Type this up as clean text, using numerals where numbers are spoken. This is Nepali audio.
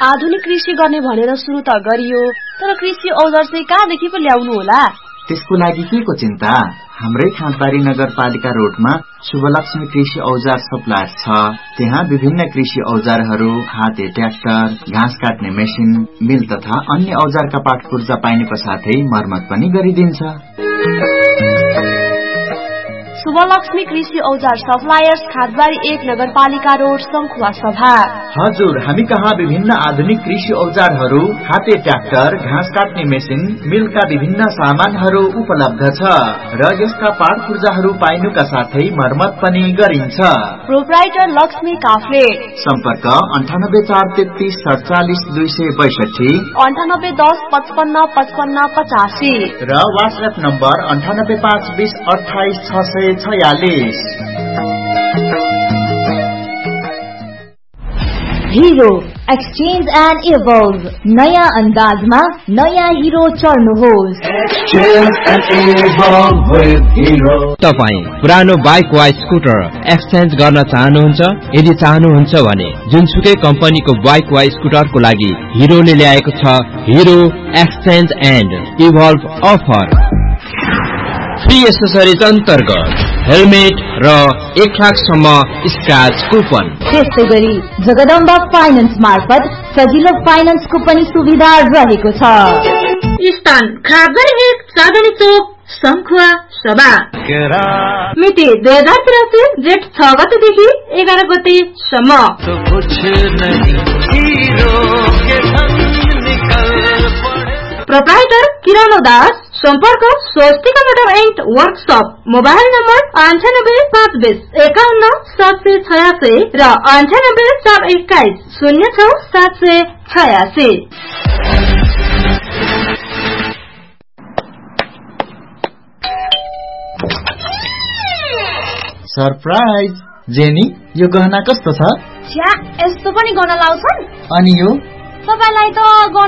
आधुनिक कृषि गर्ने भनेर सुरु त गरियो, तर कृषि औजार चाहिँ कहाँदेखि पो ल्याउनु होला? त्यसको लागि के को चिन्ता? हाम्रै खाँदबारी नगरपालिका रोडमा शुभलक्ष्मी कृषि औजार सप्लायर छ। त्यहाँ विभिन्न कृषि औजारहरू, हाते ट्र्याक्टर, घाँस काट्ने मेसिन, मिल तथा अन्य औजारका पाठ पूर्जा पाइनुको साथै मर्मत पनि गरिदिन्छ। शुभलक्ष्मी कृषि औजार सप्लायर्स, खाँदबारी 1 नगरपालिका रोड, शंखुवा सभा। हजुर, हामी कहाँ विभिन्न आधुनिक कृषि औजारहरू, हाते ट्र्याक्टर, घाँस काट्ने मेसिन, मिलका विभिन्न सामानहरू उपलब्ध छ र यसका पाठ पूर्जाहरू पाइनुका साथै मर्मत पनि गरिन्छ। प्रोप्राइटर लक्ष्मी काफ्ले। सम्पर्क 9843 47 262, 9810 55 55 85 र WhatsApp number 98520 28 646। Hero exchange and evolve, नयाँ अंदाजमा नयाँ हीरो चढ्नुहोस्। तपाई पुरानो बाइक वा स्कुटर एक्सचेन्ज गर्न चाहनुहुन्छ? यदि चाहनुहुन्छ भने जुनसुकै कम्पनीको बाइक वा स्कुटरको लागि हिरोले ल्याएको छ hero exchange and evolve offer. Free accessories अन्तर्गत हेलमेट र 1 लाखसम्म स्क्रैच कुपन। त्यस्तै गरी जगदम्बा फाइनान्स मार्फत सजिलो फाइनान्सको पनि सुविधा रहेको छ। स्थान खाँदबारी 1 साधनी चोक, शंखुवा सभा। मिति 2083 जेठ 6 गतेदेखि 11 गतेसम्म। प्रोप्राइटर किरण दास। संपर्क Swastika motor and workshop. Mobile number 98 520 51 786 र 98 421 06 786। सरप्राइज जेनी, यो गहना कस्तो छ? छ्या, यस्तो पनि गर्न लाउँछन्? अनि यो तपाईलाई त